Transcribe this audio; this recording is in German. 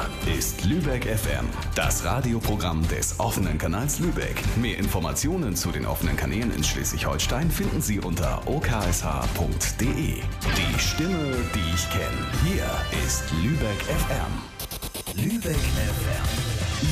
Hier ist Lübeck FM, das Radioprogramm des offenen Kanals Lübeck. Mehr Informationen zu den offenen Kanälen in Schleswig-Holstein finden Sie unter oksh.de. Die Stimme, die ich kenne. Hier ist Lübeck FM. Lübeck FM.